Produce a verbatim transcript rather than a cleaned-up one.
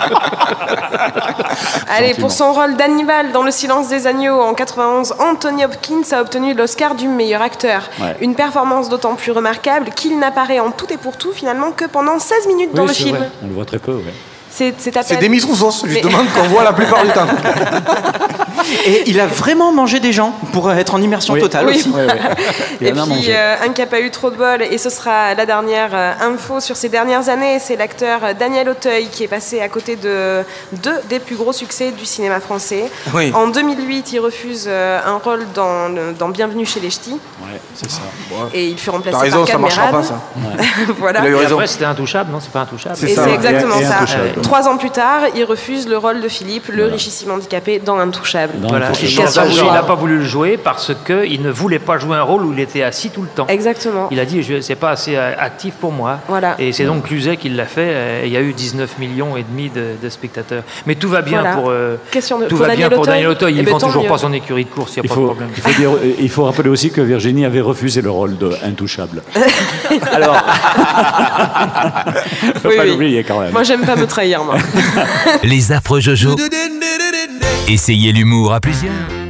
Allez, pour son rôle d'Hannibal dans Le Silence des agneaux en quatre-vingt-onze, Anthony Hopkins a obtenu l'Oscar du meilleur acteur. Ouais. Une performance d'autant plus remarquable qu'il n'apparaît en tout et pour tout finalement que pendant seize minutes oui, dans le film. Vrai. On le voit très peu, ouais. C'est, c'est, c'est des Miss Roussos, justement, mais... qu'on voit la plupart du temps. Et il a vraiment mangé des gens pour être en immersion oui. totale oui. aussi. Ouais, ouais. Et puis, euh, un qui n'a pas eu trop de bol, et ce sera la dernière euh, info sur ces dernières années, c'est l'acteur Daniel Auteuil qui est passé à côté de deux des plus gros succès du cinéma français. Oui. En deux mille huit, il refuse euh, un rôle dans, dans Bienvenue chez les Ch'tis. Ouais, c'est ça. Ouais. Et il fut remplacé T'as raison, par Kad ça Merad. marchera pas, ça. Ouais. Voilà. Il a eu raison. Et après, c'était Intouchable, non ? C'est pas Intouchable. C'est et ça, c'est exactement et, et ça. Ouais. Trois ans plus tard, il refuse le rôle de Philippe, le voilà. richissime handicapé, dans Intouchable. Dans voilà. Il n'a pas voulu le jouer parce qu'il ne voulait pas jouer un rôle où il était assis tout le temps. Exactement. Il a dit, je, c'est pas assez actif pour moi. Voilà. Et c'est donc Cluzet qui l'a fait. Il y a eu dix-neuf millions et demi de, de spectateurs. Mais tout va bien voilà. pour, euh, de, tout pour va Daniel bien pour Daniel Auteuil. Il ne ben, vend toujours mieux. pas son écurie de course, il n'y a il pas faut, de problème. Il faut, dire, il faut rappeler aussi que Virginie avait refusé le rôle d'Intouchable. Alors, il ne faut oui, pas oui. l'oublier quand même. Moi, j'aime pas me trahir, moi. Les affreux Jojo. Essayez l'humour à plusieurs.